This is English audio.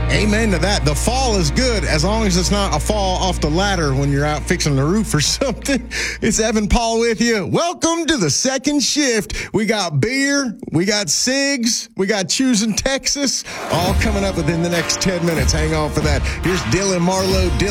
Amen to that. The fall is good as long as it's not a fall off the ladder when you're out fixing the roof or something. It's Evan Paul with you. Welcome to the second shift. We got beer, we got cigs, we got Choosing Texas, all coming up within the next 10 minutes. Hang on for that. Here's Dylan Marlowe.